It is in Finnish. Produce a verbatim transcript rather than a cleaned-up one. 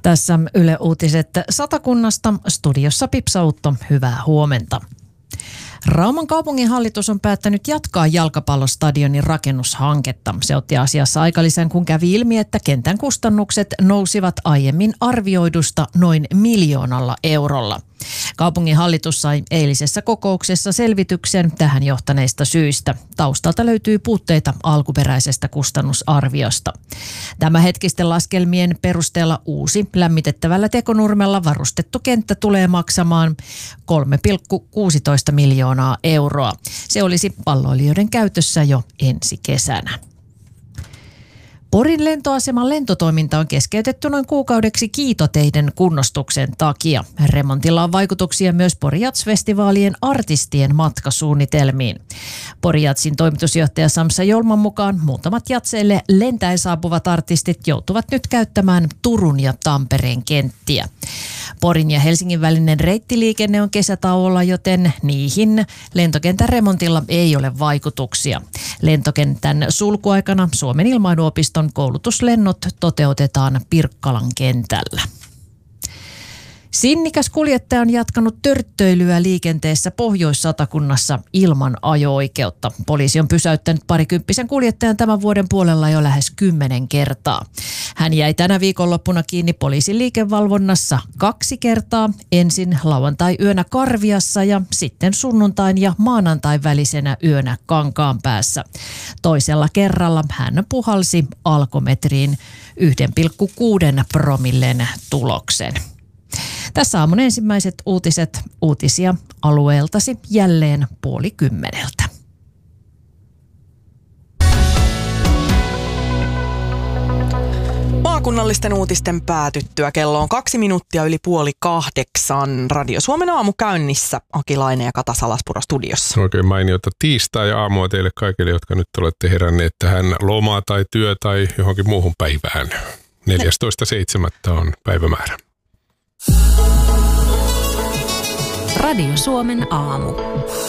Tässä Yle Uutiset Satakunnasta, studiossa Pipsa Utto, hyvää huomenta. Rauman kaupunginhallitus on päättänyt jatkaa jalkapallostadionin rakennushanketta. Se otti asiassa aikalisän, kun kävi ilmi, että kentän kustannukset nousivat aiemmin arvioidusta noin miljoonalla eurolla. Kaupunginhallitus sai eilisessä kokouksessa selvityksen tähän johtaneista syistä. Taustalta löytyy puutteita alkuperäisestä kustannusarviosta. Tämä hetkisten laskelmien perusteella uusi lämmitettävällä tekonurmella varustettu kenttä tulee maksamaan kolme pilkku kuusitoista miljoonaa euroa. Se olisi palloilijoiden käytössä jo ensi kesänä. Porin lentoaseman lentotoiminta on keskeytetty noin kuukaudeksi kiitoteiden kunnostuksen takia. Remontilla on vaikutuksia myös Pori Jazz-festivaalien artistien matkasuunnitelmiin. Pori Jazzin toimitusjohtaja Samsa Jolman mukaan muutamat jatseille lentäen saapuvat artistit joutuvat nyt käyttämään Turun ja Tampereen kenttiä. Porin ja Helsingin välinen reittiliikenne on kesätauolla, joten niihin lentokentän remontilla ei ole vaikutuksia. Lentokentän sulkuaikana Suomen ilmailuopiston koulutuslennot toteutetaan Pirkkalan kentällä. Sinnikäs kuljettaja on jatkanut törttöilyä liikenteessä Pohjois-Satakunnassa ilman ajo-oikeutta. Poliisi on pysäyttänyt parikymppisen kuljettajan tämän vuoden puolella jo lähes kymmenen kertaa. Hän jäi tänä viikonloppuna kiinni poliisin liikevalvonnassa kaksi kertaa, ensin lauantai-yönä Karviassa ja sitten sunnuntain ja maanantain välisenä yönä Kankaanpäässä. Toisella kerralla hän puhalsi alkometriin yksi pilkku kuusi promillen tuloksen. Tässä aamun ensimmäiset uutiset, uutisia alueeltasi jälleen puoli kymmeneltä. Maakunnallisten uutisten päätyttyä kello on kaksi minuuttia yli puoli kahdeksan. Radio Suomen aamu käynnissä. Akilainen ja Kata Salaspuro studiossa. Oikein mainiota tiistai-aamua teille kaikille, jotka nyt olette heränneet tähän lomaa tai työ tai johonkin muuhun päivään. neljästoista seitsemättä on päivämäärä. Radio Suomen aamu.